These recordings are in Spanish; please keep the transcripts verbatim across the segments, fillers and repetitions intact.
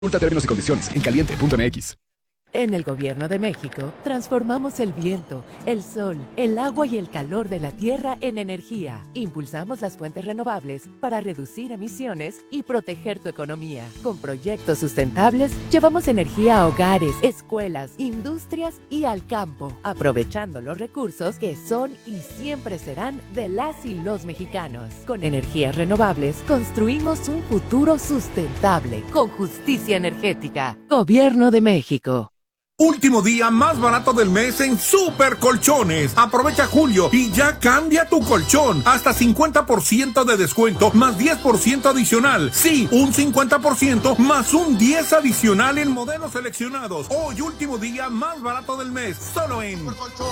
Consulta términos y condiciones en caliente punto m x. En el Gobierno de México, transformamos el viento, el sol, el agua y el calor de la tierra en energía. Impulsamos las fuentes renovables para reducir emisiones y proteger tu economía. Con proyectos sustentables, llevamos energía a hogares, escuelas, industrias y al campo, aprovechando los recursos que son y siempre serán de las y los mexicanos. Con energías renovables, construimos un futuro sustentable, con justicia energética. Gobierno de México. Último día más barato del mes en Super Colchones. Aprovecha julio y ya cambia tu colchón. Hasta cincuenta por ciento de descuento más diez por ciento adicional. Sí, un cincuenta por ciento más un diez por ciento adicional en modelos seleccionados. Hoy último día más barato del mes. Solo en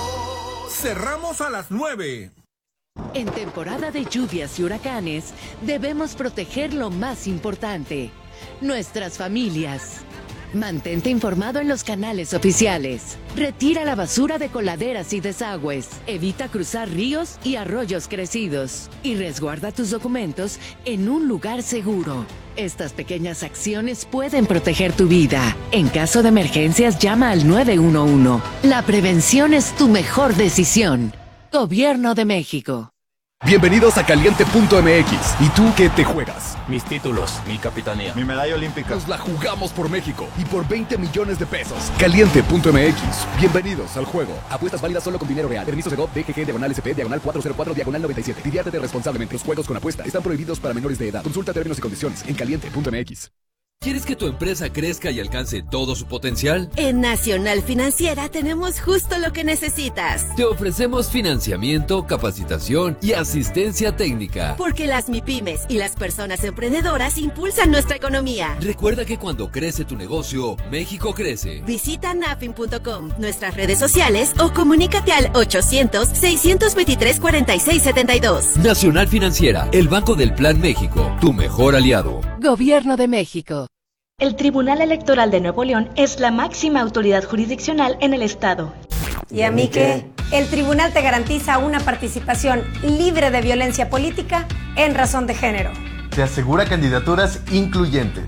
Cerramos a las nueve. En temporada de lluvias y huracanes, debemos proteger lo más importante: nuestras familias. Mantente informado en los canales oficiales. Retira la basura de coladeras y desagües. Evita cruzar ríos y arroyos crecidos. Y resguarda tus documentos en un lugar seguro. Estas pequeñas acciones pueden proteger tu vida. En caso de emergencias, llama al nueve uno uno. La prevención es tu mejor decisión. Gobierno de México. Bienvenidos a caliente punto m x. ¿Y tú qué te juegas? Mis títulos, mi capitanía, mi medalla olímpica. Nos la jugamos por México y por veinte millones de pesos. caliente punto m x. Bienvenidos al juego. Apuestas válidas solo con dinero real. Permiso de G O V, D G G, diagonal S P, diagonal cuatro cero cuatro, diagonal noventa y siete. Diviértete responsablemente. Los juegos con apuesta están prohibidos para menores de edad. Consulta términos y condiciones en caliente punto m x. ¿Quieres que tu empresa crezca y alcance todo su potencial? En Nacional Financiera tenemos justo lo que necesitas. Te ofrecemos financiamiento, capacitación y asistencia técnica. Porque las MIPYMES y las personas emprendedoras impulsan nuestra economía. Recuerda que cuando crece tu negocio, México crece. Visita nafin punto com, nuestras redes sociales o comunícate al ochocientos, seiscientos veintitrés, cuarenta y seis setenta y dos. Nacional Financiera, el Banco del Plan México, tu mejor aliado. Gobierno de México. El Tribunal Electoral de Nuevo León es la máxima autoridad jurisdiccional en el estado. ¿Y a mí qué? El tribunal te garantiza una participación libre de violencia política en razón de género. Te asegura candidaturas incluyentes.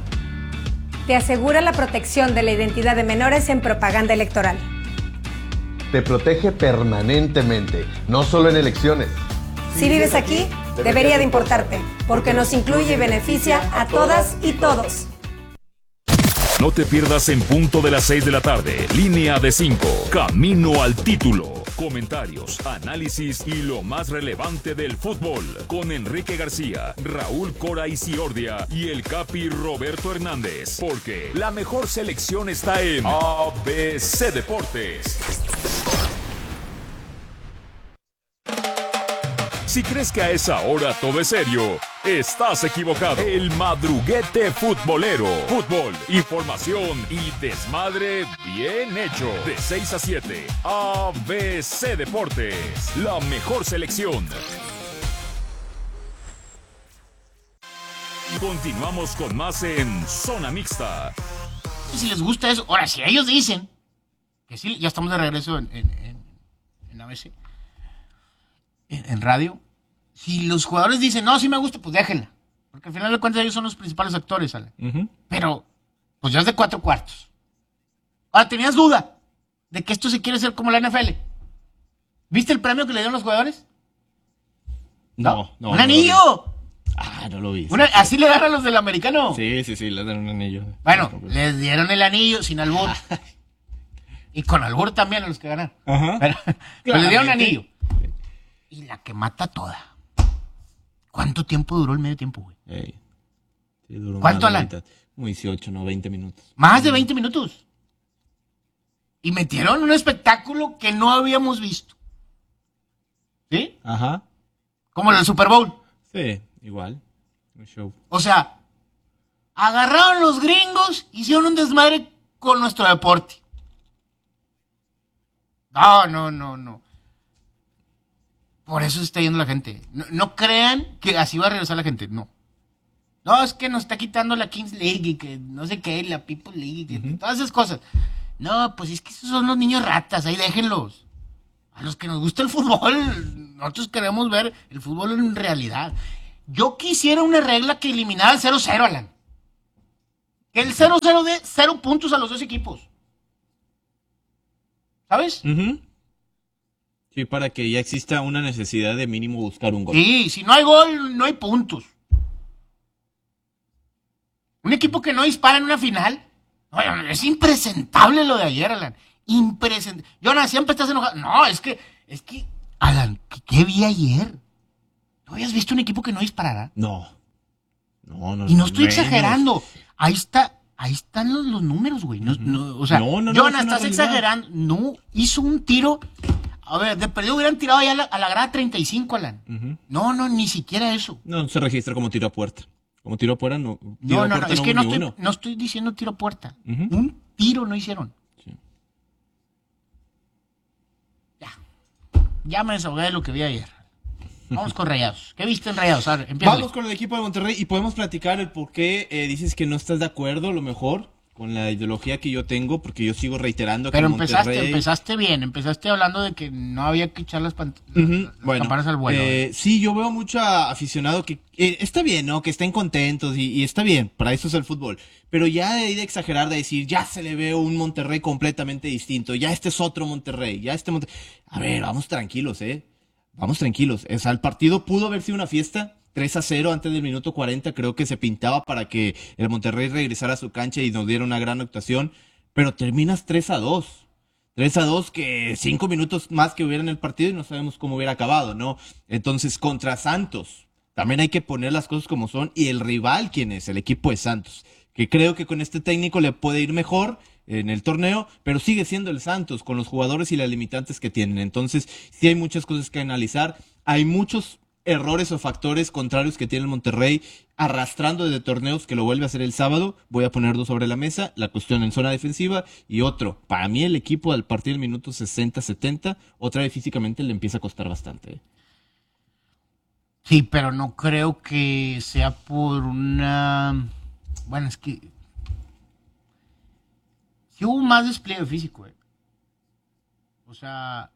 Te asegura la protección de la identidad de menores en propaganda electoral. Te protege permanentemente, no solo en elecciones. Si vives aquí, debería de importarte, porque nos incluye y beneficia a todas y todos. No te pierdas en punto de las seis de la tarde. Línea de cinco. Camino al título. Comentarios, análisis y lo más relevante del fútbol. Con Enrique García, Raúl Cora Isiordia y el Capi Roberto Hernández. Porque la mejor selección está en A B C Deportes. Si crees que a esa hora todo es serio, estás equivocado. El madruguete futbolero. Fútbol, información y desmadre bien hecho. De seis a siete, A B C Deportes. La mejor selección. Continuamos con más en Zona Mixta. Si les gusta eso, ahora si ellos dicen que sí, ya estamos de regreso en, en, en, en A B C. En, en radio, si los jugadores dicen, no, sí me gusta, pues déjenla. Porque al final de cuentas ellos son los principales actores, ¿sale? Uh-huh. Pero, pues ya es de cuatro cuartos. Ahora, ¿tenías duda de que esto se quiere hacer como la N F L? ¿Viste el premio que le dieron los jugadores? No, no. ¡Un no anillo! Lo ah, no lo vi. Una, ¿Así le dan a los del americano? Sí, sí, sí, le dan un anillo. Bueno, no, les dieron el anillo sin albur. Y con albur también a los que ganaron. Ajá. Pero, pero le dieron un anillo. Y la que mata toda. ¿Cuánto tiempo duró el medio tiempo, güey? Hey, sí, duró ¿Cuánto, Alan? Como dieciocho, no, veinte minutos. Más de veinte minutos. Y metieron un espectáculo que no habíamos visto. ¿Sí? Ajá. Como en el Super Bowl. Sí, igual. Un show. O sea, agarraron los gringos, hicieron un desmadre con nuestro deporte. No, no, no, no. Por eso se está yendo la gente. No, no crean que así va a regresar la gente. No. No, es que nos está quitando la Kings League y que no sé qué, la People League y uh-huh. todas esas cosas. No, pues es que esos son los niños ratas, ahí déjenlos. A los que nos gusta el fútbol, nosotros queremos ver el fútbol en realidad. Yo quisiera una regla que eliminara el cero cero, Alan. Que el cero cero dé cero puntos a los dos equipos. ¿Sabes? Uh-huh. Sí, para que ya exista una necesidad de mínimo buscar un gol. Sí, si no hay gol, no hay puntos. Un equipo que no dispara en una final, oye, es impresentable lo de ayer, Alan. Impresentable. Jonah, siempre estás enojado. No, es que, es que, Alan, ¿qué, qué vi ayer? ¿No habías visto un equipo que no disparara? No. No, no. Y no estoy menos. exagerando. Ahí está, ahí están los, los números, güey. No, no, o sea, no, no, no, Jonah, es una estás realidad. exagerando. No, hizo un tiro. A ver, de perdido hubieran tirado ya a la, a la grada treinta y cinco, Alan. Uh-huh. No, no, ni siquiera eso. No, se registra como tiro a puerta. Como tiro a puerta, no. Tiro No, a no, no, puerta es que no hubo ni estoy, uno. no estoy diciendo tiro a puerta. Uh-huh. Un tiro no hicieron. Sí. Ya. Ya me desahogué de lo que vi ayer. Vamos con Rayados. ¿Qué viste en Rayados? A ver, empieza. Vamos con el equipo de Monterrey y podemos platicar el por qué eh, dices que no estás de acuerdo, a lo mejor, con la ideología que yo tengo, porque yo sigo reiterando que Pero Monterrey... empezaste, empezaste bien. Empezaste hablando de que no había que echar las, pant- Uh-huh. las Bueno, campanas al vuelo. eh, sí, yo veo mucho aficionado que eh, está bien, ¿no? Que estén contentos y, y está bien, para eso es el fútbol. Pero ya de ahí de exagerar, de decir, ya se le ve un Monterrey completamente distinto, ya este es otro Monterrey, ya este Monterrey... A ver, vamos tranquilos, ¿eh? Vamos tranquilos. O sea, el partido pudo haber sido una fiesta. tres a cero antes del minuto cuarenta. Creo que se pintaba para que el Monterrey regresara a su cancha y nos diera una gran actuación. Pero terminas tres a dos. tres a dos que cinco minutos más que hubiera en el partido y no sabemos cómo hubiera acabado, ¿no? Entonces, contra Santos, también hay que poner las cosas como son. Y el rival, ¿quién es? El equipo de Santos. Que creo que con este técnico le puede ir mejor en el torneo, pero sigue siendo el Santos con los jugadores y las limitantes que tienen. Entonces, sí hay muchas cosas que analizar. Hay muchos errores o factores contrarios que tiene el Monterrey arrastrando desde torneos que lo vuelve a hacer el sábado. Voy a poner dos sobre la mesa, la cuestión en zona defensiva y otro. Para mí el equipo al partir del minuto sesenta setenta, otra vez físicamente le empieza a costar bastante. ¿eh? Sí, pero no creo que sea por una... Bueno, es que... Sí hubo más despliegue físico, eh. O sea...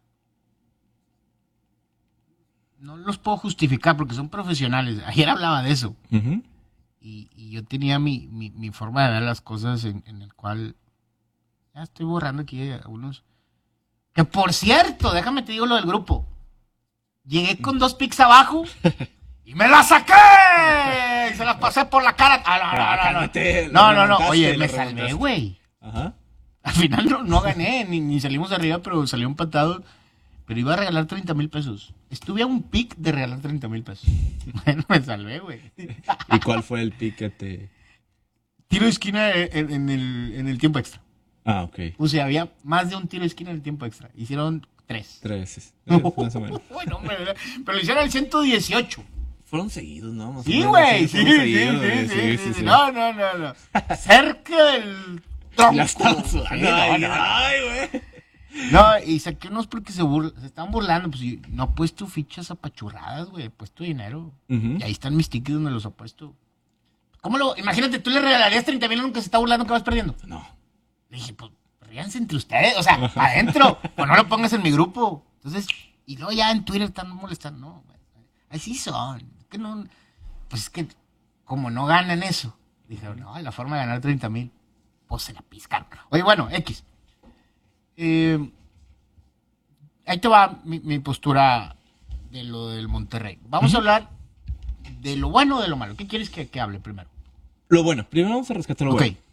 No los puedo justificar porque son profesionales. Ayer hablaba de eso. Uh-huh. Y, y yo tenía mi, mi, mi forma de ver las cosas en, en el cual... Ya estoy borrando aquí algunos... Que por cierto, déjame te digo lo del grupo. Llegué con dos picks abajo y me la saqué. Y se las pasé por la cara. Ah, no, no, no, no. No, no, no. Oye, me salvé, güey. Ajá. Al final no, no gané, ni, ni salimos arriba, pero salió empatado. Pero iba a regalar treinta mil pesos. Estuve a un pick de regalar treinta mil pesos. Bueno, me salvé, güey. ¿Y cuál fue el pick que te...? Tiro de esquina en, en, el, en el tiempo extra. Ah, ok. O sea, había más de un tiro de esquina en el tiempo extra. Hicieron tres. Tres, eh, más o menos. Bueno, hombre, pero lo hicieron al ciento dieciocho. Fueron seguidos, ¿no? Más Sí, o menos, güey, sí, sí, fueron sí, seguidos, sí, güey, sí, sí, sí. No, no, no, no. Cerca del tronco. Ya estaba Sí, sudando. no, Ay, no, no. ay, güey. No, y saqué unos porque se, burla, se estaban burlando. Pues yo no he puesto fichas apachurradas, güey. He puesto dinero. Uh-huh. Y ahí están mis tickets donde los he puesto. ¿Cómo lo...? Imagínate, tú le regalarías treinta mil a uno que se está burlando que vas perdiendo. No. Le dije, pues, ríanse entre ustedes. O sea, adentro. Pues no lo pongas en mi grupo. Entonces, y luego ya en Twitter están molestando. No, güey. Así son. Es que no... Pues es que, como no ganan eso, dijeron, no, la forma de ganar treinta mil, pues se la pizcaron. Oye, bueno, X. Eh, ahí te va mi, mi postura de lo del Monterrey. Vamos uh-huh. a hablar de lo bueno o de lo malo. ¿Qué quieres que, que hable primero? Lo bueno. Primero vamos a rescatar lo okay. bueno.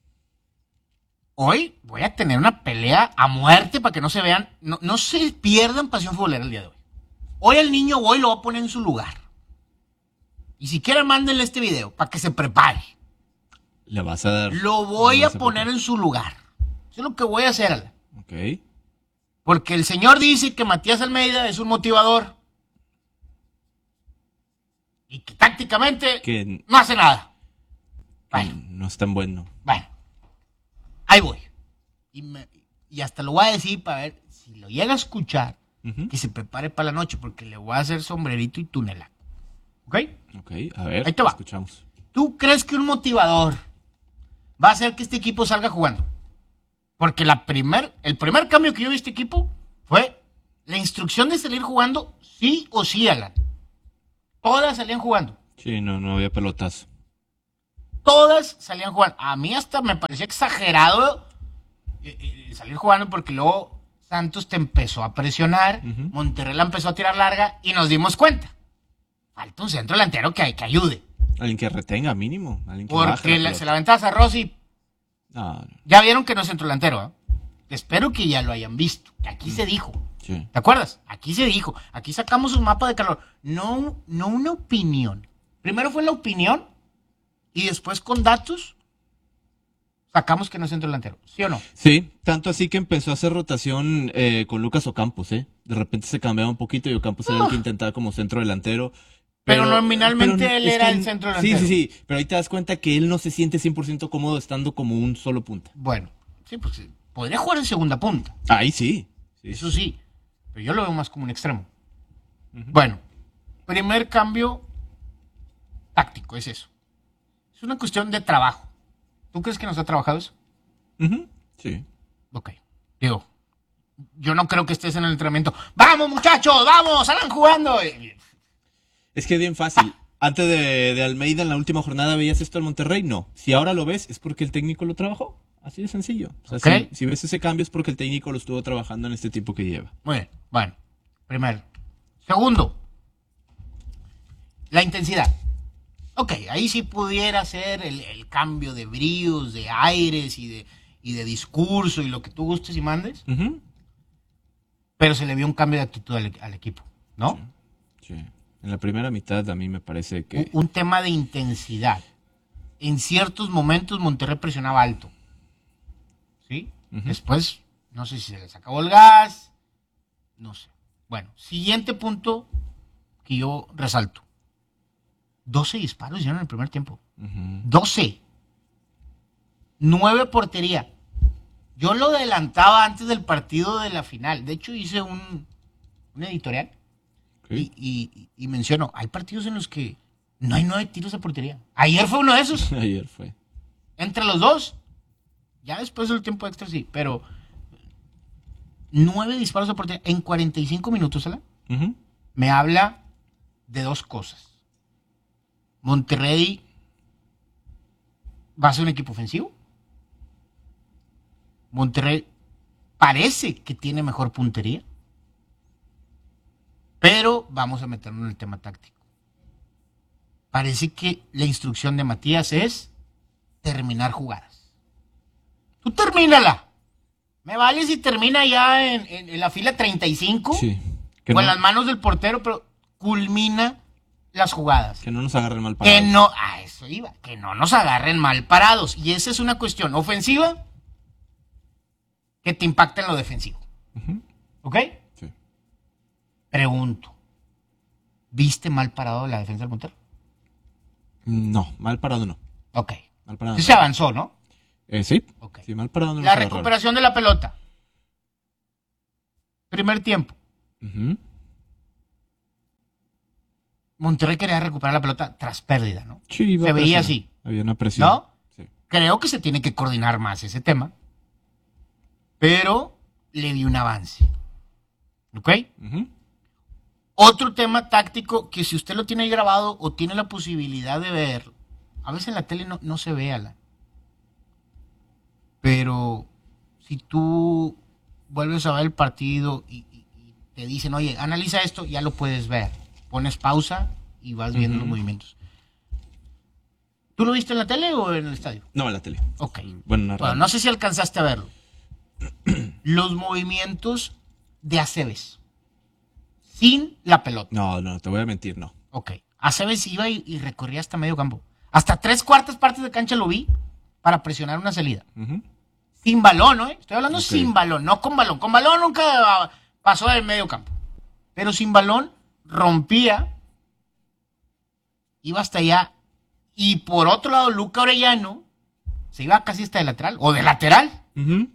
Hoy voy a tener una pelea a muerte para que no se vean, no, no se pierdan pasión futbolera el día de hoy. Hoy el niño hoy lo voy a poner en su lugar. Y si quieren, mándenle este video para que se prepare. Le vas a dar. Lo voy a poner en su lugar. Eso es lo que voy a hacer, Alan. Ok. Porque el señor dice que Matías Almeida es un motivador. Y que tácticamente que no hace nada. Bueno. No es tan bueno. Bueno. Ahí voy. Y, me, y hasta lo voy a decir para ver si lo llega a escuchar, uh-huh. que se prepare para la noche, porque le voy a hacer sombrerito y tunela. ¿Ok? Ok, a ver. Ahí te va. Escuchamos. ¿Tú crees que un motivador va a hacer que este equipo salga jugando? Porque la primer, el primer cambio que yo vi a este equipo fue la instrucción de salir jugando sí o sí, Alan. Todas salían jugando. Sí, no, no había pelotazo. todas salían jugando. A mí hasta me parecía exagerado eh, eh, salir jugando porque luego Santos te empezó a presionar, uh-huh. Monterrey la empezó a tirar larga y nos dimos cuenta. Falta un centro delantero que, que ayude. Alguien que retenga mínimo. Alguien que porque la, se la aventabas a Rossi. No, no. Ya vieron que no es centro delantero, ¿eh? Espero que ya lo hayan visto. Que aquí mm. se dijo. Sí. ¿Te acuerdas? Aquí se dijo. Aquí sacamos un mapa de calor. No, no una opinión. Primero fue la opinión y después con datos sacamos que no es centro delantero. ¿Sí o no? Sí, tanto así que empezó a hacer rotación eh, con Lucas Ocampos, ¿eh? De repente se cambiaba un poquito y Ocampos era el que intentaba como centro delantero. Pero, pero nominalmente pero él era el centro delantero. Sí, sí, sí. Pero ahí te das cuenta que él no se siente cien por ciento cómodo estando como un solo punta. Bueno, sí, pues podría jugar en segunda punta. Ahí sí. sí Eso sí. Pero yo lo veo más como un extremo. Uh-huh. Bueno, primer cambio táctico, es eso. Es una cuestión de trabajo. ¿Tú crees que nos ha trabajado eso? Uh-huh. Sí. Ok. Digo, yo no creo que estés en el entrenamiento. ¡Vamos, muchachos! ¡Vamos! ¡Salgan jugando! Es que es bien fácil. Ah. Antes de, de Almeida, en la última jornada, ¿veías esto al Monterrey? No. Si ahora lo ves, es porque el técnico lo trabajó. Así de sencillo. O sea, okay. si, si ves ese cambio es porque el técnico lo estuvo trabajando en este tiempo que lleva. Muy bien. Bueno, primero. Segundo, la intensidad. Ok, ahí sí pudiera ser el, el cambio de bríos, de aires y de, y de discurso y lo que tú gustes y mandes. Uh-huh. Pero se le vio un cambio de actitud al, al equipo, ¿no? Sí. sí. En la primera mitad a mí me parece que... Un, un tema de intensidad. En ciertos momentos Monterrey presionaba alto. ¿Sí? Uh-huh. Después, no sé si se les acabó el gas. No sé. Bueno, siguiente punto que yo resalto. doce disparos hicieron en el primer tiempo. Uh-huh. doce. nueve portería. Yo lo adelantaba antes del partido de la final. De hecho, hice un, un editorial. Okay. Y, y, y menciono, hay partidos en los que no hay nueve tiros de portería. Ayer fue uno de esos. Ayer fue. Entre los dos. Ya después del tiempo extra sí, pero nueve disparos de portería en cuarenta y cinco minutos, ¿sabes? Uh-huh. Me habla de dos cosas. Monterrey va a ser un equipo ofensivo. Monterrey parece que tiene mejor puntería. Pero vamos a meternos en el tema táctico. Parece que la instrucción de Matías es terminar jugadas. Tú termínala. Me vale si termina ya en, en, en la fila treinta y cinco. Sí. O no, en las manos del portero, pero culmina las jugadas. Que no nos agarren mal parados. Que no, a eso iba. Que no nos agarren mal parados. Y esa es una cuestión ofensiva que te impacta en lo defensivo. Uh-huh. ¿Ok? Pregunto, ¿viste mal parado la defensa del Monterrey? No, mal parado no. Ok. Mal parado Sí no. se avanzó, ¿no? Eh, sí. Okay. Sí, mal parado no. La recuperación de la pelota. Primer tiempo. Uh-huh. Monterrey quería recuperar la pelota tras pérdida, ¿no? Sí, iba se veía así. Había una presión. ¿No? Sí. Creo que se tiene que coordinar más ese tema. Pero le vi un avance. ¿Ok? Uh-huh. Otro tema táctico que si usted lo tiene ahí grabado o tiene la posibilidad de ver, a veces en la tele no, no se ve, Alan. Pero si tú vuelves a ver el partido y, y, y te dicen, oye, analiza esto, ya lo puedes ver. Pones pausa y vas viendo uh-huh. los movimientos. ¿Tú lo viste en la tele o en el estadio? No, en la tele. Ok. Bueno, bueno no sé si alcanzaste a verlo. Los movimientos de Aceves. Sin la pelota. No, no, te voy a mentir, no. Ok. Aceves iba y, y recorría hasta medio campo. Hasta tres cuartas partes de cancha lo vi para presionar una salida. Uh-huh. Sin balón, ¿no? Estoy hablando okay. sin balón, no con balón. Con balón nunca pasó del medio campo. Pero sin balón rompía, iba hasta allá. Y por otro lado, Luca Orellano se iba casi hasta de lateral. O de lateral. Uh-huh.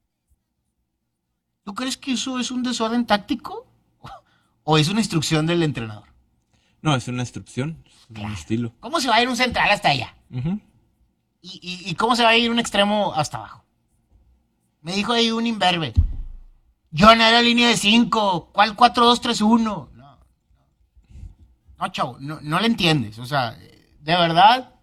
¿Tú crees que eso es un desorden táctico? ¿O es una instrucción del entrenador? No, es una instrucción, es claro. un estilo. ¿Cómo se va a ir un central hasta allá? Uh-huh. ¿Y, y, ¿Y cómo se va a ir un extremo hasta abajo? Me dijo ahí un imberbe. Yo no era línea de cinco. ¿Cuál cuatro dos tres uno? No, no, no chavo, no, no le entiendes. O sea, de verdad,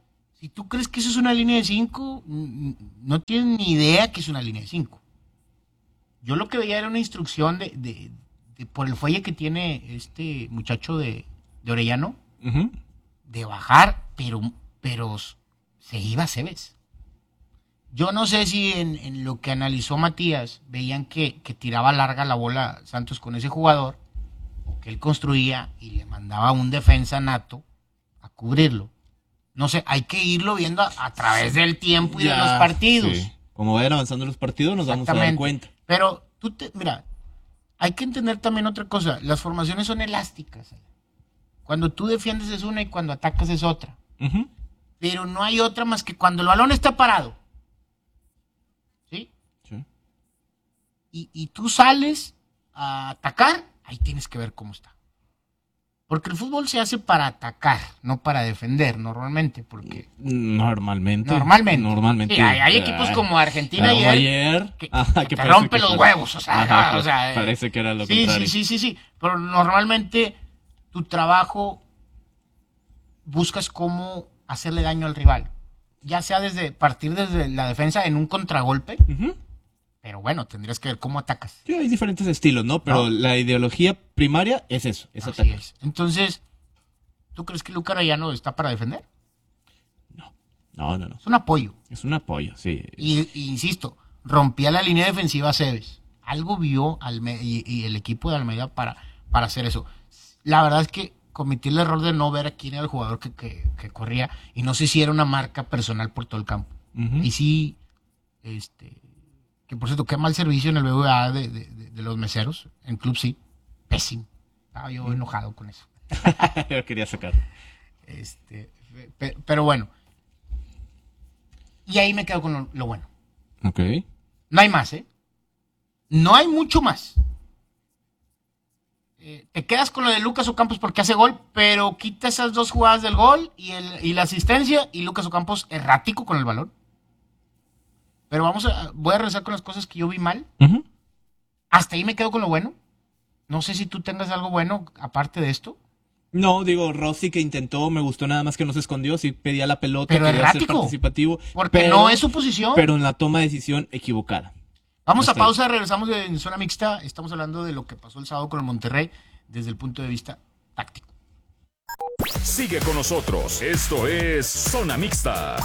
Si tú crees que eso es una línea de cinco, no tienes ni idea que es una línea de cinco. Yo lo que veía era una instrucción de, de, de por el fuelle que tiene este muchacho de, de Orellano, uh-huh. de bajar, pero, pero se iba Cebes. Yo no sé si en, en lo que analizó Matías veían que, que tiraba larga la bola Santos con ese jugador, o que él construía y le mandaba un defensa nato a cubrirlo. No sé, hay que irlo viendo a, a través del tiempo y ya, de los partidos. Sí. Como vayan avanzando los partidos nos vamos a dar cuenta. Pero tú te, mira, hay que entender también otra cosa. Las formaciones son elásticas. Cuando tú defiendes es una y cuando atacas es otra. Uh-huh. Pero no hay otra más que cuando el balón está parado. ¿Sí? Sí. Y, y tú sales a atacar, ahí tienes que ver cómo está. Porque el fútbol se hace para atacar, no para defender, normalmente, porque... Normalmente. Normalmente. Normalmente. Sí, hay, hay equipos como Argentina y ayer que, ah, que te rompen los huevos, o sea, Ajá, no, o sea parece que era lo sí, contrario. Sí, sí, sí, sí, pero normalmente tu trabajo buscas cómo hacerle daño al rival, ya sea desde partir desde la defensa en un contragolpe, uh-huh. pero bueno, tendrías que ver cómo atacas. Sí, hay diferentes estilos, ¿no? Pero no. La ideología primaria es eso, es Así atacar. Es. Entonces, ¿tú crees que Luca Arellano está para defender? No, no, no, no. Es un apoyo. Es un apoyo, sí. Y, y insisto, rompía la línea defensiva Cebes. Algo vio Alme- y, y el equipo de Almeida para, para hacer eso. La verdad es que cometí el error de no ver a quién era el jugador que, que, que corría, y no sé si era una marca personal por todo el campo. Uh-huh. Y sí, este... que por cierto, qué mal servicio en el B B V A de, de, de, de los meseros, en Club sí, pésimo. Estaba yo enojado con eso. Yo quería sacar. Este, pe, pero bueno. Y ahí me quedo con lo, lo bueno. Ok. No hay más, ¿eh? No hay mucho más. Eh, te quedas con lo de Lucas Ocampos porque hace gol, pero quita esas dos jugadas del gol y, el, y la asistencia, y Lucas Ocampos errático con el balón. Pero vamos a, voy a regresar con las cosas que yo vi mal. Uh-huh. Hasta ahí me quedo con lo bueno. No sé si tú tengas algo bueno aparte de esto. No, digo, Rossi que intentó, me gustó nada más que no se escondió, sí pedía la pelota, pero quería errático, ser participativo. Porque pero, no es su posición. Pero en la toma de decisión equivocada. Vamos Hasta a pausa, ahí. Regresamos en Zona Mixta. Estamos hablando de lo que pasó el sábado con el Monterrey desde el punto de vista táctico. Sigue con nosotros. Esto es Zona Mixta.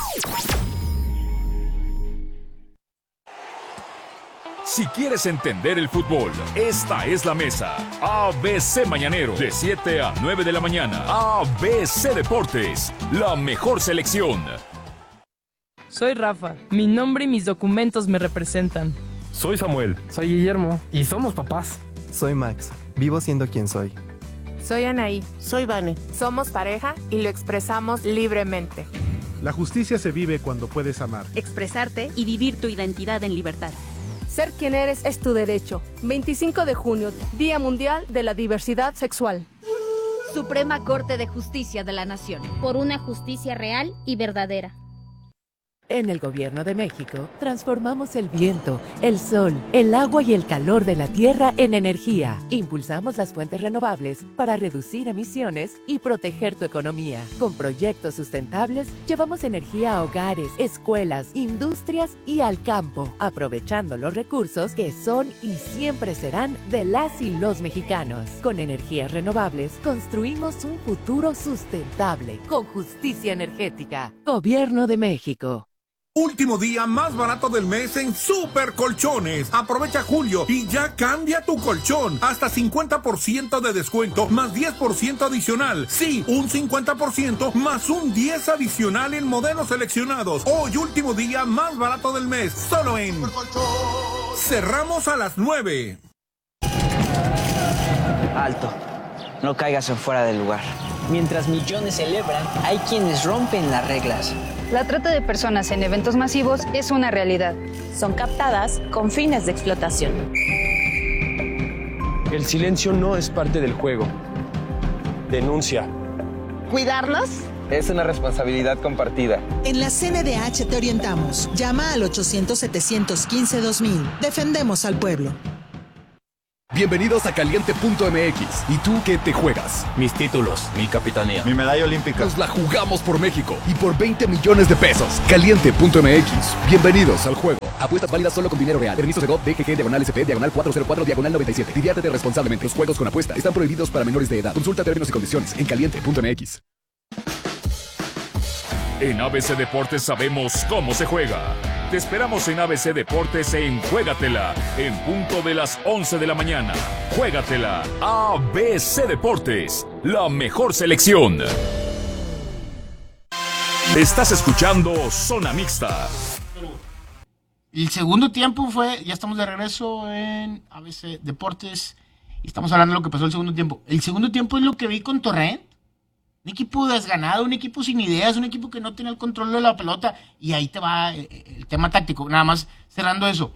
Si quieres entender el fútbol, esta es la mesa. A B C Mañanero, de siete a nueve de la mañana. A B C Deportes, la mejor selección. Soy Rafa, mi nombre y mis documentos me representan. Soy Samuel. Soy Guillermo, y somos papás. Soy Max, vivo siendo quien soy. Soy Anaí. Soy Vane. Somos pareja y lo expresamos libremente. La justicia se vive cuando puedes amar, expresarte y vivir tu identidad en libertad. Ser quien eres es tu derecho. veinticinco de junio, Día Mundial de la Diversidad Sexual. Suprema Corte de Justicia de la Nación. Por una justicia real y verdadera. En el Gobierno de México, transformamos el viento, el sol, el agua y el calor de la tierra en energía. Impulsamos las fuentes renovables para reducir emisiones y proteger tu economía. Con proyectos sustentables, llevamos energía a hogares, escuelas, industrias y al campo, aprovechando los recursos que son y siempre serán de las y los mexicanos. Con energías renovables, construimos un futuro sustentable, con justicia energética. Gobierno de México. Último día más barato del mes en Super Colchones. Aprovecha julio y ya cambia tu colchón. Hasta cincuenta por ciento de descuento más diez por ciento adicional. Sí, un cincuenta por ciento más un diez por ciento adicional en modelos seleccionados. Hoy último día más barato del mes. Solo en Super Colchón. Cerramos a las nueve. Alto. No caigas en fuera del lugar. Mientras millones celebran, hay quienes rompen las reglas. La trata de personas en eventos masivos es una realidad. Son captadas con fines de explotación. El silencio no es parte del juego. Denuncia. ¿Cuidarlos? Es una responsabilidad compartida. En la C N D H te orientamos. Llama al ochocientos, setecientos quince, dos mil. Defendemos al pueblo. Bienvenidos a Caliente punto M X. ¿Y tú qué te juegas? Mis títulos, mi capitanía, mi medalla olímpica. Nos la jugamos por México y por veinte millones de pesos. Caliente punto M X. Bienvenidos al juego. Apuestas válidas solo con dinero real. Permiso de G O V, D G G, diagonal S P, diagonal cuatro cero cuatro, diagonal noventa y siete. Diviértete responsablemente. Los juegos con apuesta están prohibidos para menores de edad. Consulta términos y condiciones en Caliente punto M X. En A B C Deportes sabemos cómo se juega. Te esperamos en A B C Deportes en Juégatela, en punto de las once de la mañana. Juégatela, A B C Deportes, la mejor selección. Estás escuchando Zona Mixta. El segundo tiempo fue, ya estamos de regreso en A B C Deportes y estamos hablando de lo que pasó el segundo tiempo. El segundo tiempo es lo que vi con Torrent. Un equipo desganado, un equipo sin ideas, un equipo que no tiene el control de la pelota. Y ahí te va el, el tema táctico. Nada más cerrando eso.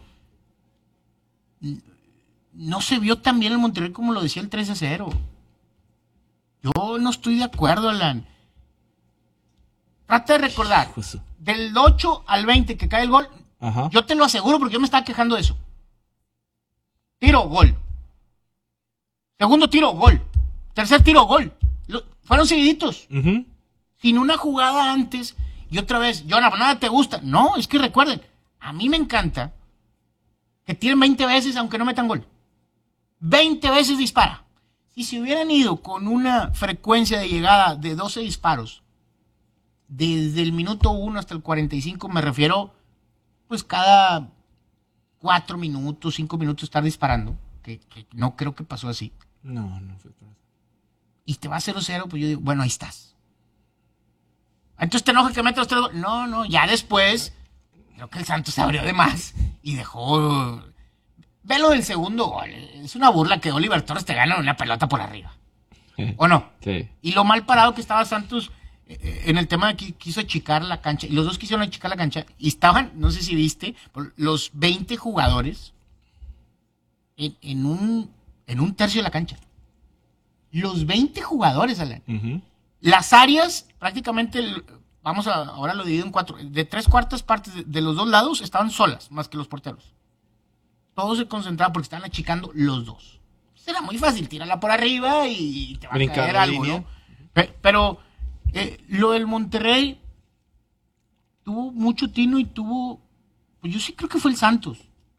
No se vio tan bien el Monterrey como lo decía el tres a cero. Yo no estoy de acuerdo, Alan. Trata de recordar. Del ocho al veinte que cae el gol, ajá, yo te lo aseguro porque yo me estaba quejando de eso. Tiro, gol. Segundo tiro, gol. Tercer tiro, gol. Fueron seguiditos. Uh-huh. Sin una jugada antes y otra vez. Jonah, nada te gusta. No, es que recuerden, a mí me encanta que tiren veinte veces aunque no metan gol. veinte veces dispara. Si se hubieran ido con una frecuencia de llegada de doce disparos, desde el minuto uno hasta el cuarenta y cinco, me refiero, pues cada cuatro minutos, cinco minutos estar disparando, que, que no creo que pasó así. No, no fue por eso. Y te va cero cero, pues yo digo, bueno, ahí estás. Entonces te enoja que metas los tres goles. No, no, ya después, creo que el Santos se abrió de más y dejó... Ve lo del segundo gol. Es una burla que Oliver Torres te gana una pelota por arriba. ¿O no? Sí. Y lo mal parado que estaba Santos eh, en el tema de que quiso achicar la cancha. Y los dos quisieron achicar la cancha. Y estaban, no sé si viste, los veinte jugadores en, en, un, en un tercio de la cancha. Los veinte jugadores, Alan. Uh-huh. Las áreas, prácticamente, vamos a, ahora lo divido en cuatro. De tres cuartas partes de, de los dos lados estaban solas, más que los porteros. Todos se concentraban porque estaban achicando los dos. Será muy fácil, tírala por arriba y te va Brincar a caer algo, línea. ¿No? Pero, pero eh, lo del Monterrey tuvo mucho tino y tuvo... Pues yo sí creo que fue el Santos.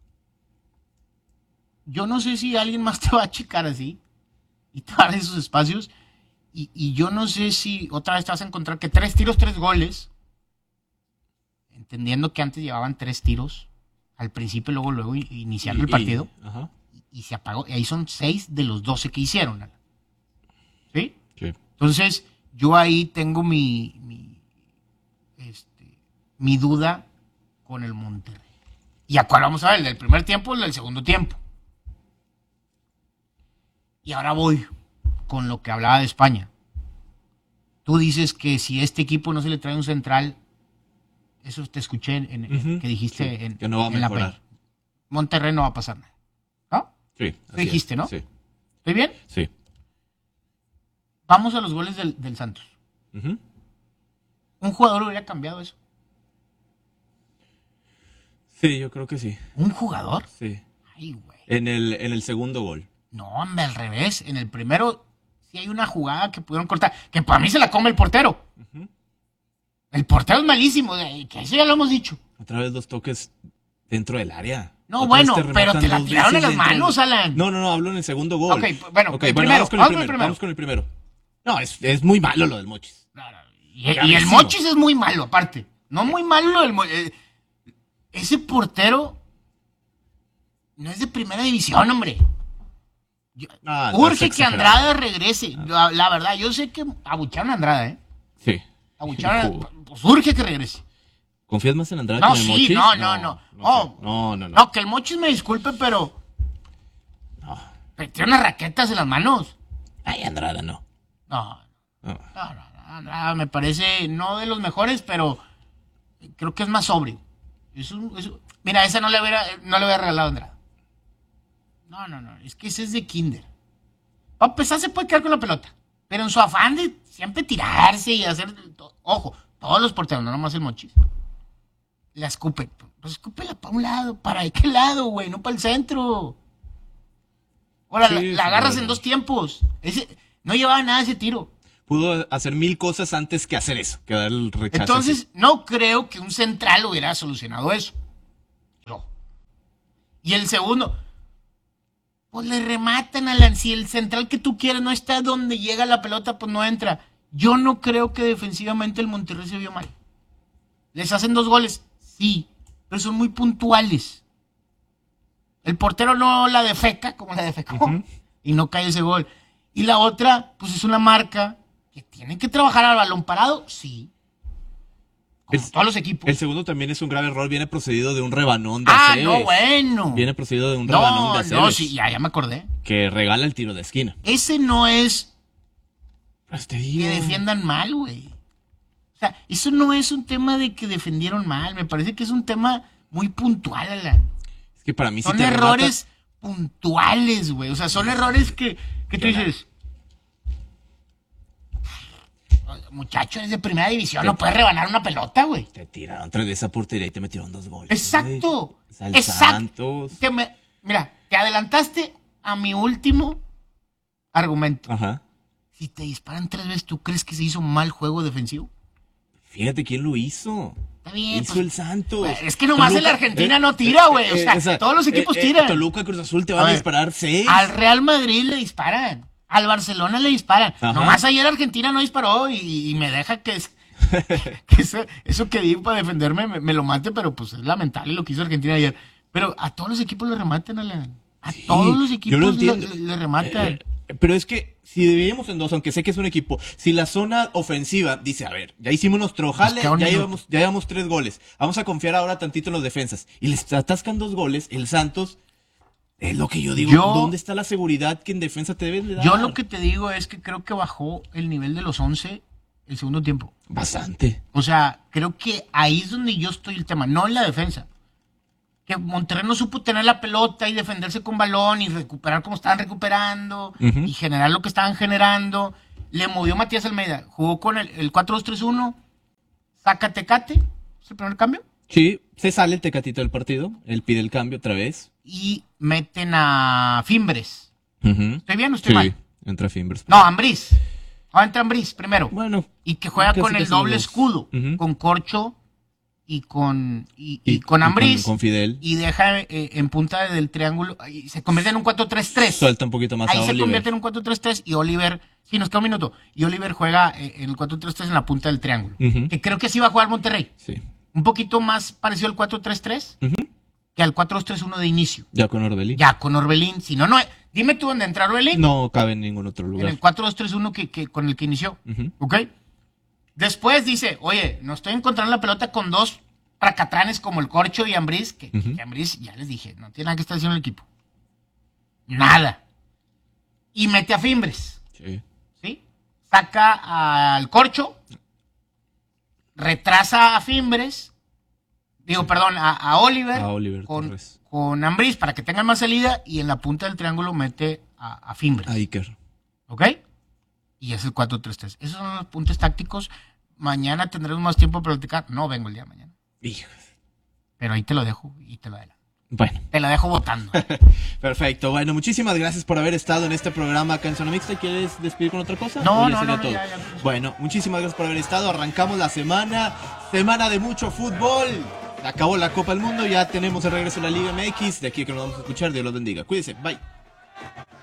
Yo no sé si alguien más te va a achicar así y te va a dar esos espacios. Y, y yo no sé si otra vez te vas a encontrar que tres tiros, tres goles. Entendiendo que antes llevaban tres tiros al principio, luego, luego iniciando y, el partido. Y, ajá. Y, y se apagó. Y ahí son seis de los doce que hicieron. ¿Sí? Sí. Entonces, yo ahí tengo mi, mi, este, mi duda con el Monterrey. ¿Y a cuál vamos a ver? ¿El del primer tiempo o el del segundo tiempo? Y ahora voy con lo que hablaba de España. Tú dices que si a este equipo no se le trae un central, eso te escuché en, en, uh-huh. que dijiste sí, en, que no va a en la peli. Monterrey no va a pasar nada. ¿No? Sí. Lo dijiste, es. ¿no? Sí. ¿Estoy bien? Sí. Vamos a los goles del, del Santos. Uh-huh. ¿Un jugador hubiera cambiado eso? Sí, yo creo que sí. ¿Un jugador? Sí. Ay, güey. En el, en el segundo gol. No, hombre, al revés. En el primero sí hay una jugada que pudieron cortar, que para mí se la come el portero. Uh-huh. El portero es malísimo, que eso ya lo hemos dicho. Otra vez dos toques dentro del área. No, Otra bueno, te pero te la tiraron en las manos, Alan. No, no, no, hablo en el segundo gol. Ok, bueno, okay, el bueno primero, vamos, con el primero, primero. vamos con el primero. No, es, es muy malo lo del Mochis. No, no, y, y el Mochis es muy malo, aparte. No muy malo lo del Mochis. Eh, ese portero no es de primera división, hombre. Yo, ah, urge que Andrada regrese. Ah. La, la verdad, yo sé que abucharon a Andrada, ¿eh? Sí. Abucharon a, pues urge que regrese. ¿Confías más en Andrada no, que en el sí, Mochis? No, no, no. No, oh, no, no, no. No, que el Mochis me disculpe, pero... No. Pero tiene unas raquetas en las manos. Ay, Andrada no. No. No, no, no, Andrada me parece no de los mejores, pero creo que es más sobrio. Eso, eso, mira, esa no le hubiera, no le hubiera regalado a Andrada. No, no, no, es que ese es de kinder. Para empezar se puede quedar con la pelota, pero en su afán de siempre tirarse y hacer... Ojo, todos los porteros, no nomás el Mochis. La escupen. Pues escúpela para un lado. ¿Para qué lado, güey? No para el centro. Ahora, Sí, la, la sí, agarras bueno. en dos tiempos. Ese, no llevaba nada ese tiro. Pudo hacer mil cosas antes que hacer eso, que dar el rechazo. Entonces, así. no creo que un central hubiera solucionado eso. No. Y el segundo, pues le rematan a la... Si el central que tú quieres no está donde llega la pelota, pues no entra. Yo no creo que defensivamente el Monterrey se vio mal. ¿Les hacen dos goles? Sí, pero son muy puntuales. El portero no la defeca, como la defecó, uh-huh. y no cae ese gol. Y la otra, pues es una marca que tienen que trabajar al balón parado, sí. Como el, todos los equipos. El segundo también es un grave error, viene procedido de un rebanón de Ah, Aceves. no, bueno. Viene procedido de un no, rebanón de Aceves. No, sí, ya, ya me acordé. Que regala el tiro de esquina. Ese no es pues te digo. que defiendan mal, güey. O sea, eso no es un tema de que defendieron mal. Me parece que es un tema muy puntual, Alan. Es que para mí son sí te errores remata... puntuales, güey. O sea, son errores que, que tú dices... Muchacho, es de primera división, te no puedes rebanar una pelota, güey. Te tiraron tres de esa portería y te metieron dos goles. Exacto. Exacto. Santos. Te me, mira, te adelantaste a mi último argumento. Ajá. Si te disparan tres veces, ¿tú crees que se hizo mal juego defensivo? Fíjate quién lo hizo. Está bien. Hizo pues, el Santos. Pues, es que nomás Toluca, el Argentina eh, no tira, güey. eh, o, sea, o sea, todos los equipos eh, tiran. Eh, Toluca, Cruz Azul te van a, a disparar seis. Al Real Madrid le disparan. Al Barcelona le disparan. Ajá. Nomás ayer Argentina no disparó y, y me deja que, es, que eso, eso que digo para defenderme me, me lo mate, pero pues es lamentable lo que hizo Argentina ayer. Pero a todos los equipos le rematan, Alan. A sí, todos los equipos le, le rematan. Eh, pero es que si dividimos en dos, aunque sé que es un equipo, si la zona ofensiva dice, a ver, ya hicimos nuestro jale, ya llevamos, ya llevamos tres goles, vamos a confiar ahora tantito en los defensas, y les atascan dos goles, el Santos... Es lo que yo digo, yo, ¿dónde está la seguridad que en defensa te deben de dar? Yo lo que te digo es que creo que bajó el nivel de los once el segundo tiempo. Bastante. O sea, creo que ahí es donde yo estoy el tema, no en la defensa. Que Monterrey no supo tener la pelota y defenderse con balón y recuperar como estaban recuperando uh-huh. y generar lo que estaban generando. Le movió Matías Almeida, jugó con el, el cuatro dos tres uno, saca Tecate, ¿es el primer cambio? Sí, se sale el Tecatito del partido, él pide el cambio otra vez. Y meten a Fimbres. Uh-huh. ¿Estoy bien o estoy sí, mal? Entra Fimbres. No, Ambriz. Ahora entra Ambriz primero. Bueno. Y que juega con el doble escudo. Uh-huh. Con Corcho y con y, y, y con Ambriz. Con, con Fidel. Y deja eh, en punta del triángulo. Y se convierte en un cuatro tres tres. Suelta un poquito más Ahí a se Oliver. convierte en un cuatro tres tres y Oliver... Sí, nos queda un minuto. Y Oliver juega eh, en el cuatro tres tres en la punta del triángulo. Uh-huh. Que creo que así va a jugar Monterrey. Sí. Un poquito más parecido al cuatro tres tres. Uh-huh. Que al cuatro dos tres uno de inicio. Ya con Orbelín. Ya con Orbelín. Si no, no. Dime tú dónde entra Orbelín. No cabe en ningún otro lugar. En el cuatro dos tres uno que, que, con el que inició. Uh-huh. ¿Ok? Después dice, oye, no estoy encontrando la pelota con dos tracatranes como el Corcho y Ambriz. Que, uh-huh. que Ambriz, ya les dije, no tiene nada que estar haciendo el equipo. Nada. Y mete a Fimbres. Sí. ¿Sí? Saca al Corcho. Retrasa a Fimbres. Digo, sí. perdón, a, a Oliver, a Oliver con, con Ambriz para que tengan más salida y en la punta del triángulo mete a, a Fimbres. A Iker. ¿Ok? Y es el cuatro tres tres. Esos son los puntos tácticos. Mañana tendremos más tiempo para platicar. No vengo el día de mañana. Hijos. Pero ahí te lo dejo y te lo adelanto. Bueno. Te la dejo votando. Perfecto. Bueno, muchísimas gracias por haber estado en este programa acá en Zona Mixta. ¿Quieres despedir con otra cosa? No, ya no, no, todo? Ya, ya, ya. Bueno, muchísimas gracias por haber estado. Arrancamos la semana. Semana de mucho fútbol. Acabó la Copa del Mundo. Ya tenemos el regreso de la Liga M X. De aquí que nos vamos a escuchar. Dios los bendiga. Cuídense. Bye.